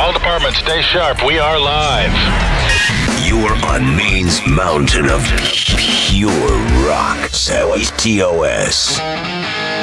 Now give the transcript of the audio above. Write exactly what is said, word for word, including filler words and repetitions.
All departments, stay sharp. We are live. You're on Maine's mountain of pure rock. Sowie T O S.